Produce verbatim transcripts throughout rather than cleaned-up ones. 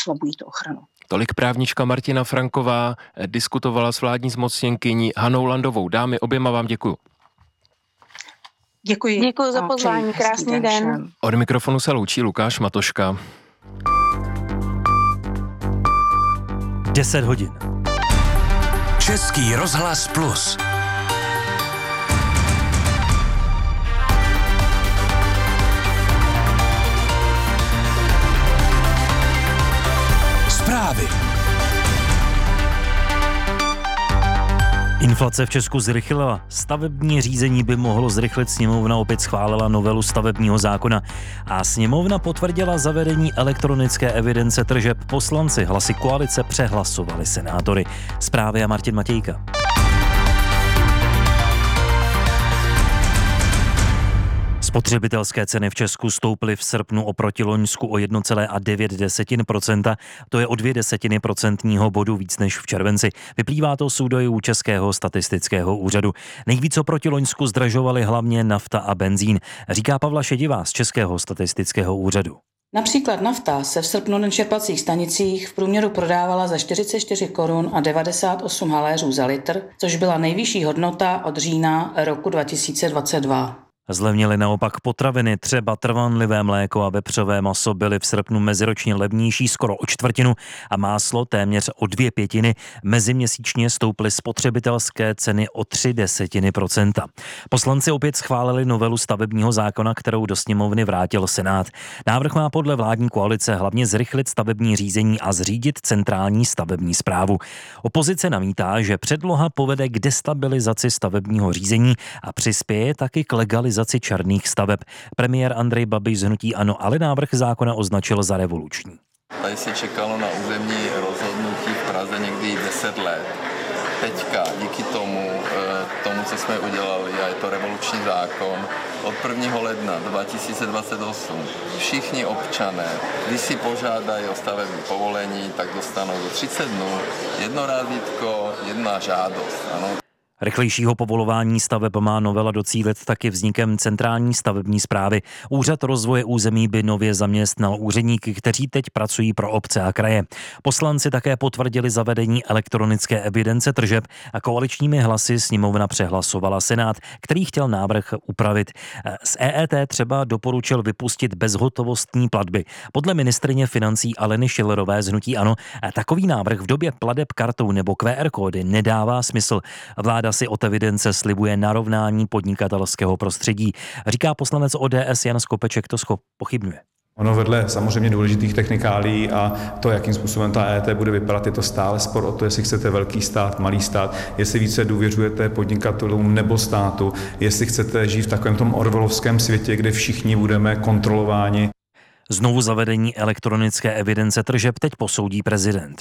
oslabují tu ochranu. Tolik právnička Martina Franková diskutovala s vládní zmocněnkyní Hanou Landovou. Dámy, oběma vám děkuju. Děkuji. Děkuji za pozvání, krásný den. Všem. Od mikrofonu se loučí Lukáš Matoška. deset hodin. Český rozhlas plus. Zprávy. Inflace v Česku zrychlila. Stavební řízení by mohlo zrychlit. Sněmovna opět schválila novelu stavebního zákona a sněmovna potvrdila zavedení elektronické evidence tržeb. Poslanci hlasy koalice přehlasovali senátory. Zprávy a Martin Matějka. Spotřebitelské ceny v Česku stouply v srpnu oproti loňsku o jedna celá devět procenta, to je o dvě desetiny procentního bodu víc než v červenci. Vyplývá to z údajů Českého statistického úřadu. Nejvíc oproti loňsku zdražovaly hlavně nafta a benzín, říká Pavla Šedivá z Českého statistického úřadu. Například nafta se v srpnu na čerpacích stanicích v průměru prodávala za čtyřicet čtyři korun a devadesát osm haléřů za litr, což byla nejvyšší hodnota od října roku dva tisíce dvacet dva. Zlevnily naopak potraviny, třeba trvanlivé mléko a vepřové maso byly v srpnu meziročně levnější skoro o čtvrtinu a máslo téměř o dvě pětiny. Meziměsíčně stouply spotřebitelské ceny o tři desetiny procenta. Poslanci opět schválili novelu stavebního zákona, kterou do sněmovny vrátil Senát. Návrh má podle vládní koalice hlavně zrychlit stavební řízení a zřídit centrální stavební správu. Opozice namítá, že předloha povede k destabilizaci stavebního řízení a přispěje taky k legalizaci černých staveb. Premiér Andrej Babiš z hnutí ANO ale návrh zákona označil za revoluční. Tady se čekalo na územní rozhodnutí v Praze někdy deset let. Teďka díky tomu, tomu, co jsme udělali, a je to revoluční zákon, od prvního ledna dva tisíce dvacet osm všichni občané, když si požádají o stavební povolení, tak dostanou do třicet dnů jedno razítko, jedna žádost. Ano. Rychlejšího povolování staveb má novela docílit taky vznikem centrální stavební správy. Úřad rozvoje území by nově zaměstnal úředníky, kteří teď pracují pro obce a kraje. Poslanci také potvrdili zavedení elektronické evidence tržeb a koaličními hlasy sněmovna přehlasovala Senát, který chtěl návrh upravit. Z E E T třeba doporučil vypustit bezhotovostní platby. Podle ministryně financí Aleny Schillerové z hnutí ANO takový návrh v době plateb kartou nebo Q R kódy nedává smysl. Vláda si od evidence slibuje narovnání podnikatelského prostředí. Říká poslanec O D S Jan Skopeček, to pochybňuje. Ono vedle samozřejmě důležitých technikálí a to, jakým způsobem ta E E T bude vypadat, je to stále spor o to, jestli chcete velký stát, malý stát, jestli více důvěřujete podnikatelům nebo státu, jestli chcete žít v takovém tom orwellovském světě, kde všichni budeme kontrolováni. Znovu zavedení elektronické evidence tržeb teď posoudí prezident.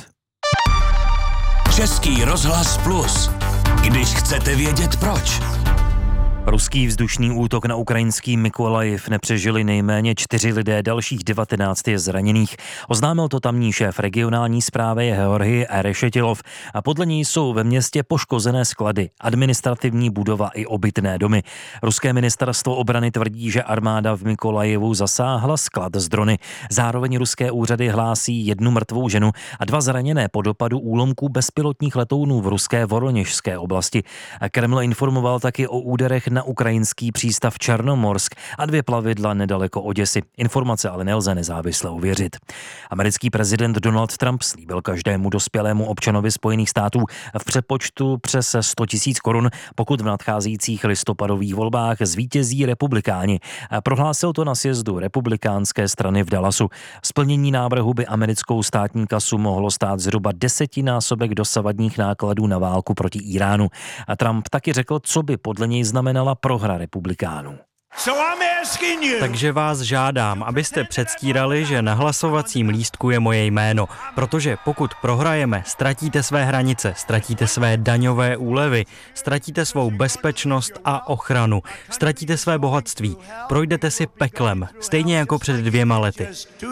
Český rozhlas plus. Když chcete vědět proč. Ruský vzdušný útok na ukrajinský Mykolajiv nepřežili nejméně čtyři lidé, dalších devatenáct je zraněných. Oznámil to tamní šéf regionální správy Georgij Rešetilov a podle něj jsou ve městě poškozené sklady, administrativní budova i obytné domy. Ruské ministerstvo obrany tvrdí, že armáda v Mykolajivu zasáhla sklad z drony. Zároveň ruské úřady hlásí jednu mrtvou ženu a dva zraněné po dopadu úlomků bezpilotních letounů v ruské Voroněžské oblasti. Kreml informoval taky o úderech na ukrajinský přístav Černomorsk a dvě plavidla nedaleko Oděsy. Informace ale nelze nezávisle ověřit. Americký prezident Donald Trump slíbil každému dospělému občanovi Spojených států v přepočtu přes sto tisíc korun, pokud v nadcházejících listopadových volbách zvítězí republikáni. Prohlásil to na sjezdu republikánské strany v Dallasu. Splnění návrhu by americkou státní kasu mohlo stát zhruba desetinásobek dosavadních nákladů na válku proti Iránu. A Trump taky řekl, co by podle něj znamenala prohra republikánů. Takže vás žádám, abyste předstírali, že na hlasovacím lístku je moje jméno, protože pokud prohrajeme, ztratíte své hranice, ztratíte své daňové úlevy, ztratíte svou bezpečnost a ochranu, ztratíte své bohatství, projdete si peklem, stejně jako před dvěma lety.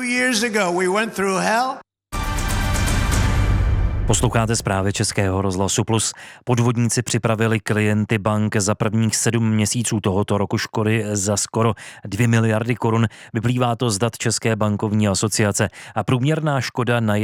Posloucháte zprávy Českého rozhlasu plus. Podvodníci připravili klienty bank za prvních sedm měsíců tohoto roku škody za skoro dvě miliardy korun. Vyplývá to z dat České bankovní asociace. A průměrná škoda na